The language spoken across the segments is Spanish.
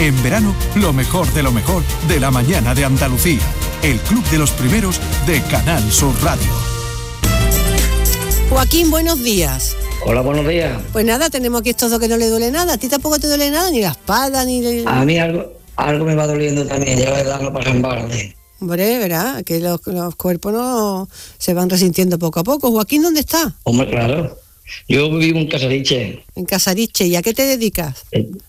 En verano, lo mejor de la mañana de Andalucía. El Club de los Primeros de Canal Sur Radio. Joaquín, buenos días. Hola, buenos días. Pues nada, tenemos aquí estos dos que no le duele nada. ¿A ti tampoco te duele nada? Ni la espalda, ni... A mí algo me va doliendo también, ya la verdad no pasa en balde. Hombre, ¿verdad? Que los cuerpos no se van resintiendo poco a poco. Joaquín, ¿dónde está? Hombre, claro. Yo vivo en Casariche. En Casariche. ¿Y a qué te dedicas?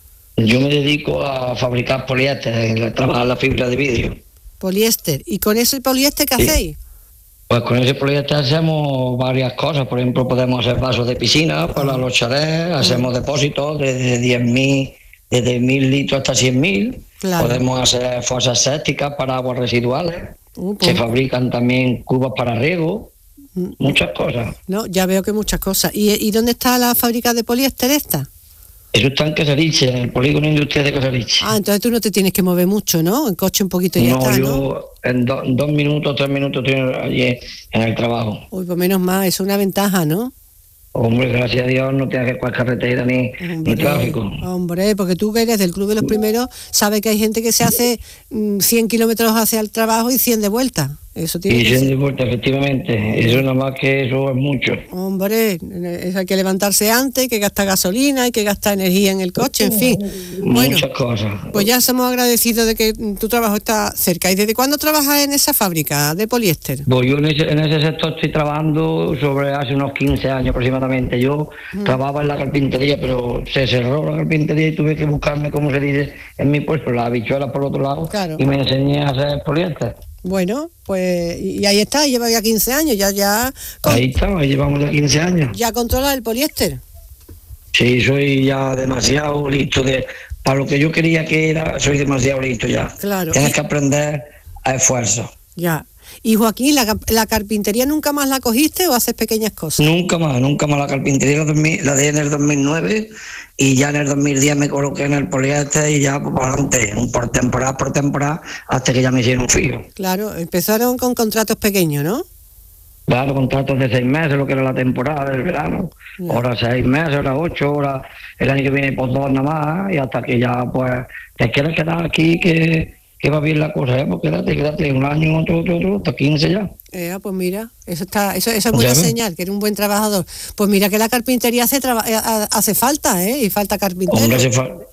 Yo me dedico a fabricar poliéster, a trabajar la fibra de vidrio. Poliéster. ¿Y con ese poliéster qué hacéis? Pues con ese poliéster hacemos varias cosas. Por ejemplo, podemos hacer vasos de piscina para los chalés, hacemos depósitos desde 10.000, desde 1.000 litros hasta 100.000. Claro. Podemos hacer fosas sépticas para aguas residuales. Se fabrican también cubos para riego. Muchas cosas. No, ya veo que muchas cosas. ¿Y dónde está la fábrica de poliéster esta? Eso está en Casariche, en el polígono industrial de Casariche. Ah, entonces tú no te tienes que mover mucho, ¿no? En coche un poquito y ya está, ¿no? Yo en 2 minutos, 3 minutos estoy allí en el trabajo. Uy, pues menos mal, es una ventaja, ¿no? Hombre, gracias a Dios no tienes que coger carretera ni tráfico. Hombre, porque tú que eres del Club de los Primeros, sabes que hay gente que se hace 100 kilómetros hacia el trabajo y 100 de vuelta. Eso tiene y que 100 ser. de vuelta, efectivamente. Eso nada más que eso es mucho. Hombre, hay que levantarse antes, hay que gastar gasolina, hay que gastar energía en el coche, en fin. Muchas cosas. Pues ya somos agradecidos de que tu trabajo está cerca. ¿Y desde cuándo trabajas en esa fábrica de poliéster? Pues yo en ese sector estoy trabajando sobre hace unos 15 años aproximadamente. Yo trabajaba en la carpintería, pero se cerró la carpintería y tuve que buscarme, como se dice en mi puesto, las habichuelas por otro lado, claro. Y me enseñé a hacer poliéster. Bueno, pues y ahí está, lleva ya 15 años, ya... Ahí está, llevamos ya 15 años. ¿Ya controlas el poliéster? Sí, soy ya demasiado listo para lo que yo quería que era, soy demasiado listo ya. Claro. Tienes que aprender a esfuerzo. Ya. Y Joaquín, ¿la carpintería nunca más la cogiste o haces pequeñas cosas? Nunca más la carpintería la dejé en el 2009 y ya en el 2010 me coloqué en el poliéster y ya por adelante, por temporada, hasta que ya me hicieron fijo. Claro, empezaron con contratos pequeños, ¿no? Claro, contratos de 6 meses, lo que era la temporada del verano. Ya. Ahora 6 meses, ahora 8, ahora el año que viene por 2 nada más y hasta que ya pues te quieres quedar aquí que va bien la cosa, ¿eh? Pues quédate un año, otro, hasta 15 ya. Pues mira, eso es buena señal, que eres un buen trabajador. Pues mira que la carpintería hace falta, ¿eh? Y falta carpintero. Hombre,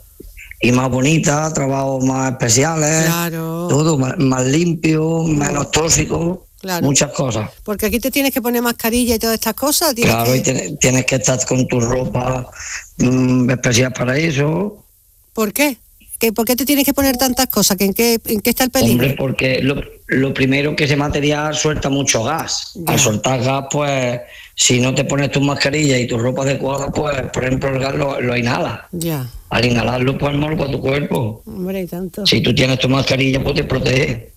y más bonita, trabajos más especiales, claro. Todo más limpio, menos tóxico, claro. Muchas cosas. Porque aquí te tienes que poner mascarilla y todas estas cosas. Claro, y tienes que estar con tu ropa especial para eso. ¿Por qué? ¿Por qué te tienes que poner tantas cosas? ¿En qué está el peligro? Hombre, porque lo primero que ese material suelta mucho gas. Ya. Al soltar gas, pues, si no te pones tu mascarilla y tu ropa adecuada, pues, por ejemplo, el gas lo inhalas. Ya. Al inhalarlo, pues, malo para tu cuerpo. Hombre, y tanto. Si tú tienes tu mascarilla, pues te protege.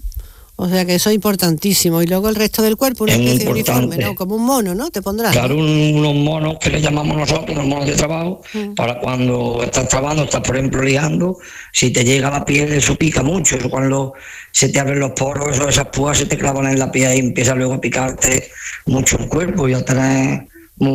O sea que eso es importantísimo. Y luego el resto del cuerpo, una especie de uniforme, ¿no? Como un mono, ¿no? Te pondrás. Claro, unos monos que le llamamos nosotros, unos monos de trabajo, para cuando estás trabajando, estás por ejemplo liando, si te llega a la piel, eso pica mucho. Eso cuando se te abren los poros, esas púas se te clavan en la piel y empieza luego a picarte mucho el cuerpo y a tener muy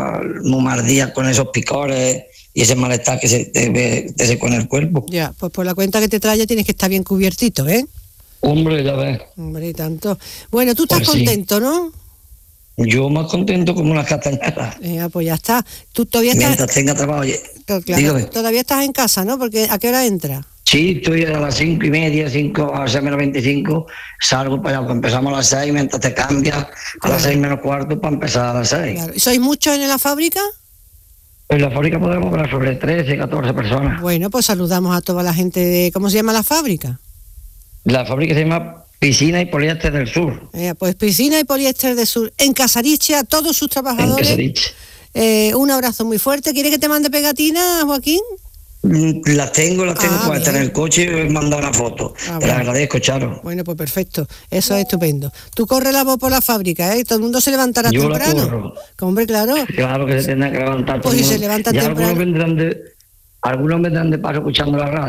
mal día con esos picores y ese malestar que se te secó en el cuerpo. Ya, pues por la cuenta que te trae ya tienes que estar bien cubiertito, ¿eh? Hombre, ya ves. Hombre, y tanto. Bueno, tú estás contento, sí. ¿No? Yo más contento como unas castañadas. Pues ya está. Tú todavía mientras estás... tenga trabajo. Claro, todavía estás en casa, ¿no? Porque ¿a qué hora entras? Sí, estoy a las 5:30, 5 a 6 menos 25, salgo para allá, pues empezamos a las 6, mientras te cambias a las 6 menos cuarto para empezar a las 6. Claro. ¿Sois muchos en la fábrica? En la fábrica podemos hablar sobre 13, 14 personas. Bueno, pues saludamos a toda la gente de... ¿Cómo se llama la fábrica? La fábrica se llama Piscina y Poliéster del Sur. Pues Piscina y Poliéster del Sur. En Casariche, a todos sus trabajadores. En Casariche. Un abrazo muy fuerte. ¿Quiere que te mande pegatinas, Joaquín? Las tengo, pues está en el coche y me he mandado una foto. Te la agradezco, Charo. Bueno, pues perfecto. Eso es estupendo. Tú corre la voz por la fábrica, ¿eh? Todo el mundo se levantará temprano. Yo la corro. Hombre, claro. Claro que se tendrá que levantar. Pues si se levantan temprano. Algunos vendrán de paso escuchando la radio.